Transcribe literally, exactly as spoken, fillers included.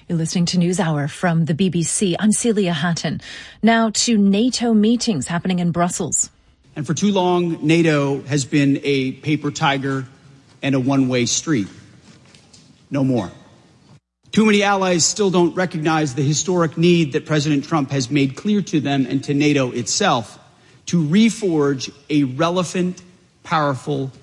You're listening to NewsHour from the B B C. I'm Celia Hatton. Now to NATO meetings happening in Brussels. And for too long, NATO has been a paper tiger and a one-way street. No more. Too many allies still don't recognize the historic need that President Trump has made clear to them and to NATO itself to reforge a relevant, powerful